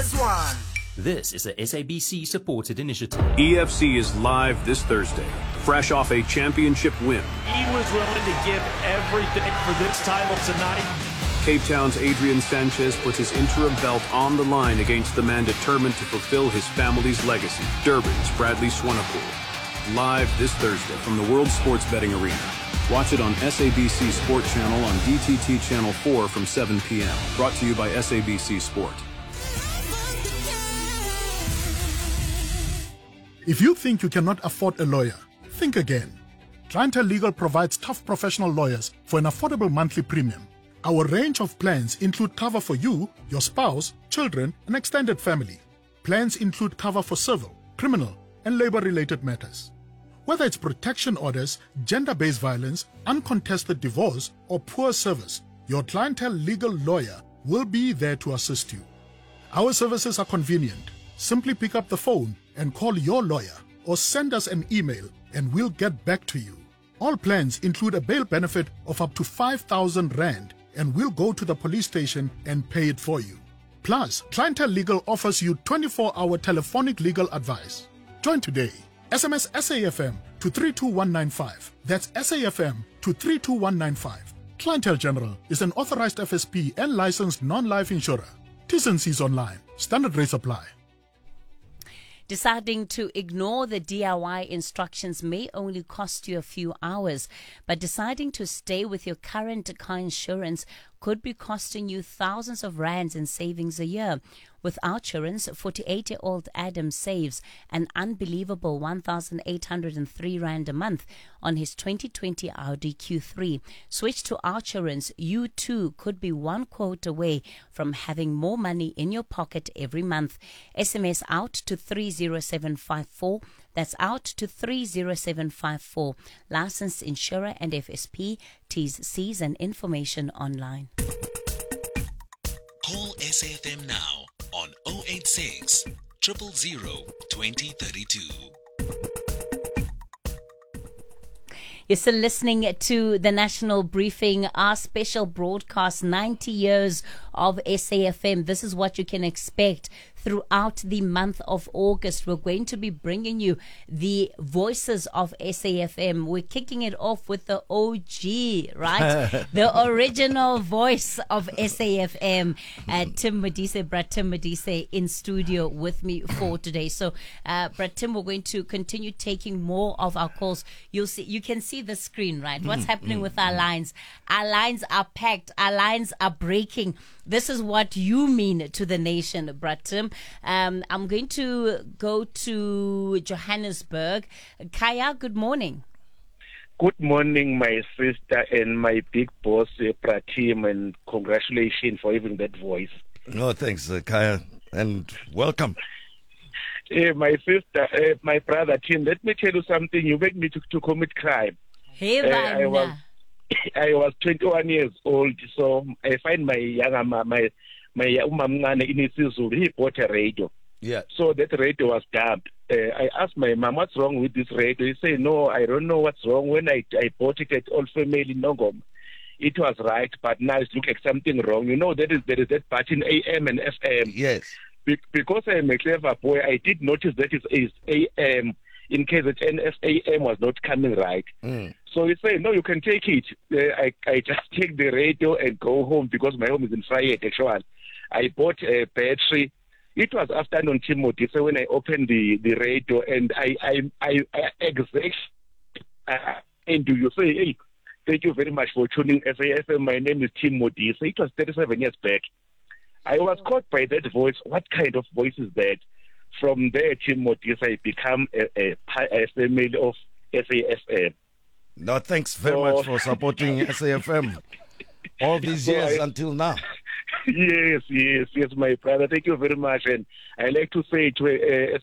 There's one. This is a SABC-supported initiative. EFC is live this Thursday, fresh off a championship win. He was willing to give everything for this title tonight. Cape Town's Adrian Sanchez puts his interim belt on the line against the man determined to fulfill his family's legacy, Durban's Bradley Swanepoel. Live this Thursday from the World Sports Betting Arena. Watch it on SABC Sport Channel on DTT Channel 4 from 7 p.m. Brought to you by SABC Sport. If you think you cannot afford a lawyer, think again. Clientele Legal provides tough professional lawyers for an affordable monthly premium. Our range of plans include cover for you, your spouse, children, and extended family. Plans include cover for civil, criminal, and labor-related matters. Whether it's protection orders, gender-based violence, uncontested divorce, or poor service, your Clientele Legal lawyer will be there to assist you. Our services are convenient. Simply pick up the phone and call your lawyer or send us an email and we'll get back to you. All plans include a bail benefit of up to 5,000 Rand and we'll go to the police station and pay it for you. Plus, Clientele Legal offers you 24-hour telephonic legal advice. Join today. SMS SAFM to 32195. That's SAFM to 32195. Clientele General is an authorized FSP and licensed non-life insurer. T's and C's online. Standard rates apply. Deciding to ignore the DIY instructions may only cost you a few hours, but deciding to stay with your current car insurance could be costing you thousands of rands in savings a year. With Outsurance, 48-year-old Adam saves an unbelievable 1,803 Rand a month on his 2020 Audi Q3. Switch to Outsurance. You too could be one quote away from having more money in your pocket every month. SMS out to 30754. That's out to 30754. Licensed insurer and FSP. T's, C's and information online. Call SAFM now on 086 000 2032. You're still listening to the National Briefing, our special broadcast, 90 years of SAFM. This is what you can expect throughout the month of August. We're going to be bringing you the voices of SAFM. We're kicking it off with the OG, right? The original voice of SAFM. Tim Modise, Brad Tim Modise in studio with me for today. So, Brad Tim, we're going to continue taking more of our calls. You can see the screen, right? What's happening with our lines? Our lines are packed. Our lines are breaking. This is what you mean to the nation, Brad Tim. I'm going to go to Johannesburg. Kaya, good morning. Good morning, my sister and my big boss, Brad Tim, and congratulations for having that voice. No, thanks, Kaya, and welcome. My sister, my brother Tim, let me tell you something. You make me to commit crime. Hey, I was 21 years old, so I find my young my umamncane in isiZulu, he bought a radio. Yeah. So that radio was dubbed. I asked my mom, what's wrong with this radio? He said, no, I don't know what's wrong. When I bought it at Old Family in Nongom, it was right, but now it looks like something wrong. You know, there is that button AM and FM. Yes. Because I am a clever boy, I did notice that it is AM in case that NFAM was not coming right. So he said, no, you can take it. I just take the radio and go home because my home is in Friday, actually. I bought a battery. It was afternoon, Timothy, so when I opened the radio and I exec and do you say, hey, thank you very much for tuning SAFM. My name is Tim Modise. It was 37 years back. I was caught by that voice. What kind of voice is that? From there, Tim Modise, I become a family of SAFM. No, thanks very much for supporting SAFM all these years until now. Yes, my brother. Thank you very much. And I like to say to